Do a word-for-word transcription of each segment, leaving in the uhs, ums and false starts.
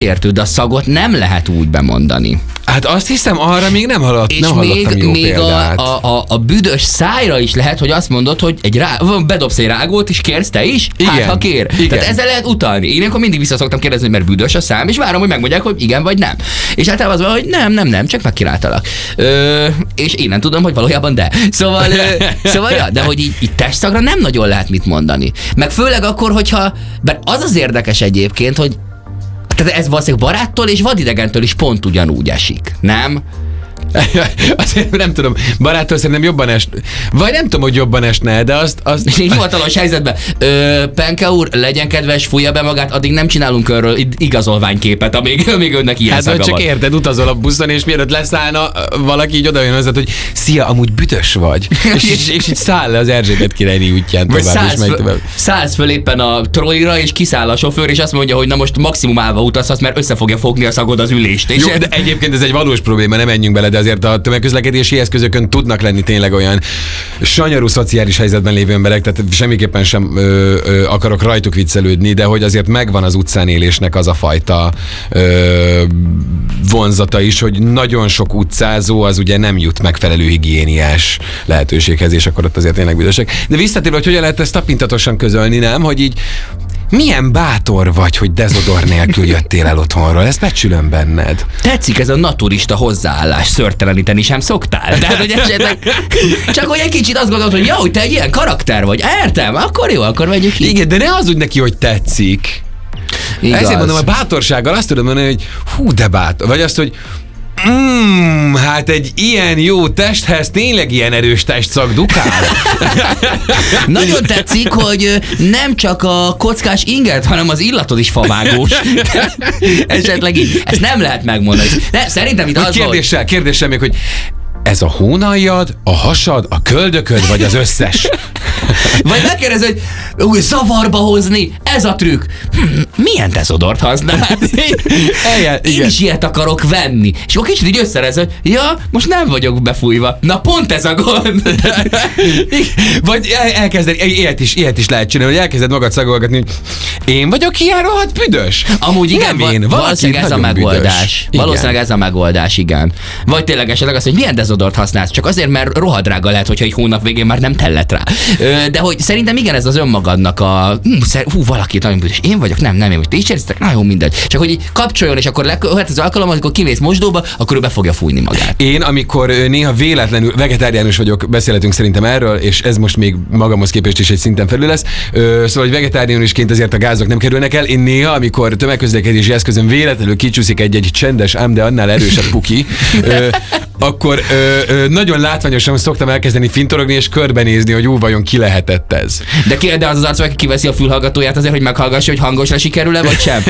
értő, de a szagot nem lehet úgy bemondani. Hát azt hiszem, arra még nem, hallott, és nem hallottam még, jó még példát. A, a, a büdös szájra is lehet, hogy azt mondod, hogy egy rá, bedobsz egy rágót, és kérsz te is? Igen. Hát, ha kér. Igen. Tehát ezzel lehet utalni. Én akkor mindig vissza szoktam kérdezni, hogy mert büdös a szám, és várom, hogy megmondják, hogy igen vagy nem. És általában az van, hogy nem, nem, nem, csak megkiráltalak. Ö, és én nem tudom, hogy valójában de. Szóval, ö, szóval ja, de hogy így, így testszagra nem nagyon lehet mit mondani. Meg főleg akkor, hogyha, bár az az érdekes egyébként, hogy tehát ez valószínűleg baráttól és vadidegentől is pont ugyanúgy esik, nem? Azért nem tudom, baráttól szerintem jobban est, vagy nem tudom, hogy jobban esne, de azt... azt... Hivatalos helyzetben, ö, Penke úr, legyen kedves, fújja be magát, addig nem csinálunk örről igazolványképet, amíg, amíg önnek ilyen hát, szaga csak van. érted, utazol a buszon, és mielőtt leszállna, valaki így odajön hozzá, hogy szia, amúgy büdös vagy. és, és, és így száll le az Erzsébet királyné útján tovább, szállsz, és megy tovább. Szállsz föl éppen a trollira, és kiszáll a sofőr, és azt mondja, hogy na most maximum állva utazhatsz, mert össze fogja fogni a szagod az ülést. És Jó, de egyébként ez egy valós probléma, nem menjünk bele, de azért a tömegközlekedési eszközökön tudnak lenni tényleg olyan sanyarú szociális helyzetben lévő emberek, tehát semmiképpen sem ö, ö, akarok rajtuk viccelődni, de hogy azért megvan az utcán élésnek az a fajta ö, vonzata is, hogy nagyon sok utcázó az ugye nem jut megfelelő higiéniás lehetőséghez, és akkor ott azért tényleg büdösek. De visszatérve, hogy hogyan lehet ezt tapintatosan közölni, nem? Hogy így milyen bátor vagy, hogy dezodor nélkül jöttél el otthonról, ezt becsülöm benned. Tetszik ez a naturista hozzáállás, szőrteleníteni sem szoktál. Tehát, hogy esetleg csak hogy egy kicsit azt gondolod, hogy jó, hogy te egy ilyen karakter vagy. Értem, akkor jó, akkor vegyük ki. Igen, de ne hazudj neki, hogy tetszik. Igaz. Ezért mondom, a bátorsággal azt tudom mondani, hogy hú, de bátor. Vagy azt, hogy Mm, hát egy ilyen jó testhez tényleg ilyen erős testszag dukál. Nagyon tetszik, hogy nem csak a kockás inget, hanem az illatod is favágós. Esetleg így. Ezt nem lehet megmondani. De szerintem itt az kérdéssel, hogy... kérdéssel még, hogy ez a hónaljad, a hasad, a köldököd, vagy az összes? Vagy megkérdez, hogy úgy zavarba hozni, ez a trükk. Hm, milyen dezodort használ? Eljel, Én is ilyet akarok venni. És akkor kicsit így összerez, hogy ja, most nem vagyok befújva. Na pont ez a gond. Vagy el, elkezded, ilyet is, ilyet is lehet csinálni, hogy elkezded magad szagolgatni, hogy én vagyok ilyen rohadt büdös? Amúgy igen, nem én, valószínűleg ez a megoldás. Valószínűleg ez a megoldás, igen. Vagy tényleg esetleg az, hogy milyen dezodort használsz, csak azért, mert rohadrága lehet, hogyha egy hónap végén már nem tellett rá. De hogy szerintem igen, ez az önmagadnak a hú, valaki nagyon büdös. Én vagyok, nem, nem én, hogy ti is érzitek, na jó, mindegy. Csak hogy így kapcsoljon, és akkor lehet az alkalom, amikor kimész mosdóba, akkor ő be fogja fújni magát. Én, amikor néha véletlenül vegetáriánus vagyok, beszélhetünk szerintem erről, és ez most még magamhoz képest is egy szinten felül lesz. Szóval, hogy vegetáriánusként azért a gázok nem kerülnek el. Én néha, amikor tömegközlekedési eszközön véletlenül kicsúszik egy-egy csendes, ám de annál erősebb puki, ö, akkor ö, ö, nagyon látványosan szoktam elkezdeni fintorogni és körbenézni, hogy ú, vajon ki lehetett ez. De, ki, de az az arc, aki kiveszi a fülhallgatóját azért, hogy meghallgassa, hogy hangosra sikerül-e, vagy sem?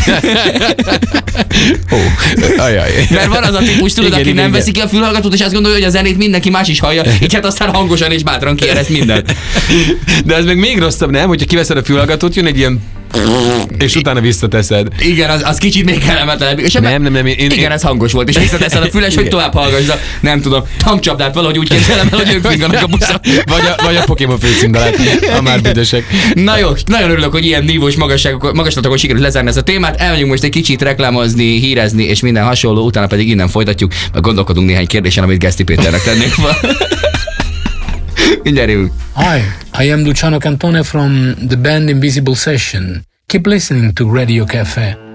Ó, ajaj. Mert van az a típus, tudod, Igen, aki igen, nem igen. veszi ki a fülhallgatót, és azt gondolja, hogy a zenét mindenki más is hallja, így hát aztán hangosan és bátran kiereszt mindent. De ez meg még rosszabb, nem? Hogyha kiveszed a fülhallgatót, jön egy ilyen és utána visszateszed. Igen, az, az kicsit még kellemetlenebb. És nem, nem, nem. Én, igen, én... ez hangos volt, és visszateszed a füles, hogy tovább hallgass, nem tudom, tankcsapdát valahogy úgy képzelem el, hogy ők finganak a buszon. Vagy a, vagy a Pokémon főcímdalát, ha már büdösek. Na jó, nagyon örülök, hogy ilyen nívós magaslatokon sikerült lezárni ezt a témát. Elmegyünk most egy kicsit reklámozni, hírezni, és minden hasonló, utána pedig innen folytatjuk, mert gondolkodunk néhány kérdésen, amit Geszti Péternek tennénk fel. Mindjárt jövünk. Hi, I am Luciano Cantone from the band Invisible Session. Keep listening to Radio Café.